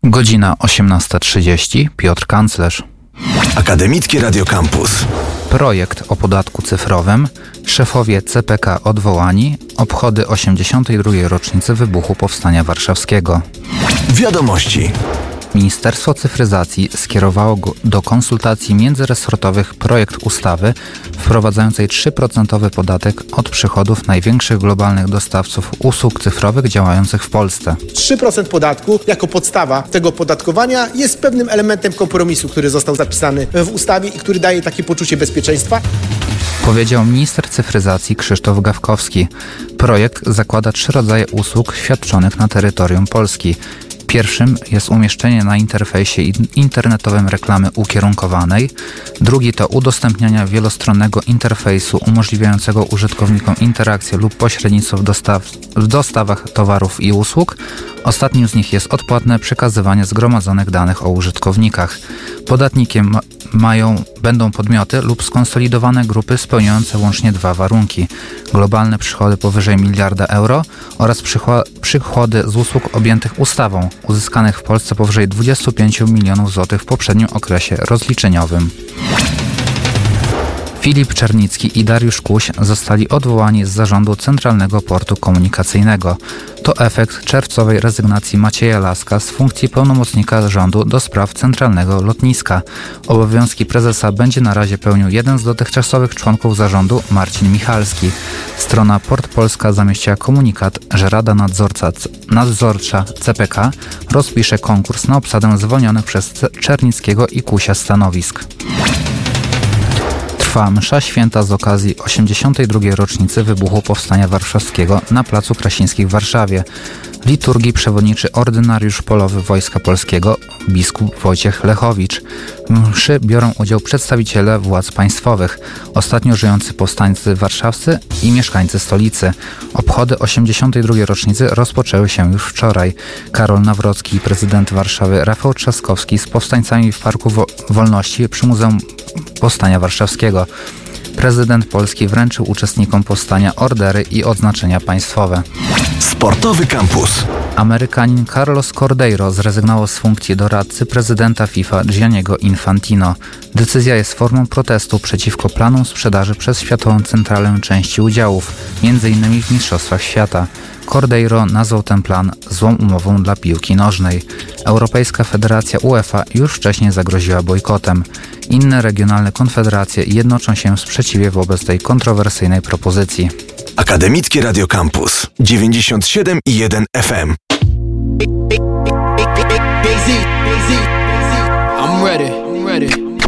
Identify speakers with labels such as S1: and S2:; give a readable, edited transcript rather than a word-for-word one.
S1: Godzina 18:30. Piotr Kanclerz.
S2: Akademickie Radio Campus.
S1: Projekt o podatku cyfrowym. Szefowie CPK odwołani. Obchody 82. rocznicy wybuchu Powstania Warszawskiego.
S2: Wiadomości.
S1: Ministerstwo Cyfryzacji skierowało do konsultacji międzyresortowych projekt ustawy wprowadzającej 3% podatek od przychodów największych globalnych dostawców usług cyfrowych działających w Polsce.
S3: 3% podatku jako podstawa tego opodatkowania jest pewnym elementem kompromisu, który został zapisany w ustawie i który daje takie poczucie bezpieczeństwa.
S1: Powiedział minister cyfryzacji Krzysztof Gawkowski. Projekt zakłada 3 rodzaje usług świadczonych na terytorium Polski. Pierwszym jest umieszczenie na interfejsie internetowym reklamy ukierunkowanej. Drugi to udostępnianie wielostronnego interfejsu umożliwiającego użytkownikom interakcję lub pośrednictwo w dostawach towarów i usług. Ostatnim z nich jest odpłatne przekazywanie zgromadzonych danych o użytkownikach. Podatnikiem będą podmioty lub skonsolidowane grupy spełniające łącznie 2 warunki. Globalne przychody powyżej 1 miliarda euro oraz przychody z usług objętych ustawą, uzyskanych w Polsce powyżej 25 milionów złotych w poprzednim okresie rozliczeniowym. Filip Czernicki i Dariusz Kuś zostali odwołani z zarządu Centralnego Portu Komunikacyjnego. To efekt czerwcowej rezygnacji Macieja Laska z funkcji pełnomocnika rządu do spraw Centralnego Lotniska. Obowiązki prezesa będzie na razie pełnił jeden z dotychczasowych członków zarządu, Marcin Michalski. Strona Port Polska zamieściła komunikat, że Rada Nadzorcza CPK rozpisze konkurs na obsadę zwolnionych przez Czernickiego i Kusia stanowisk. Trwa msza święta z okazji 82. rocznicy wybuchu Powstania Warszawskiego na Placu Krasińskich w Warszawie. W liturgii przewodniczy ordynariusz polowy Wojska Polskiego, biskup Wojciech Lechowicz. W mszy biorą udział przedstawiciele władz państwowych, ostatnio żyjący powstańcy warszawscy i mieszkańcy stolicy. Obchody 82. rocznicy rozpoczęły się już wczoraj. Karol Nawrocki i prezydent Warszawy Rafał Trzaskowski z powstańcami w Parku Wolności przy Muzeum Powstania Warszawskiego. Prezydent Polski wręczył uczestnikom powstania ordery i odznaczenia państwowe.
S2: Sportowy Campus.
S1: Amerykanin Carlos Cordeiro zrezygnował z funkcji doradcy prezydenta FIFA Gianniego Infantino. Decyzja jest formą protestu przeciwko planom sprzedaży przez Światową Centralę części udziałów, m.in. w Mistrzostwach Świata. Cordeiro nazwał ten plan złą umową dla piłki nożnej. Europejska Federacja UEFA już wcześniej zagroziła bojkotem. Inne regionalne konfederacje jednoczą się w sprzeciwie wobec tej kontrowersyjnej propozycji.
S2: Akademickie Radio Campus 97,1 FM.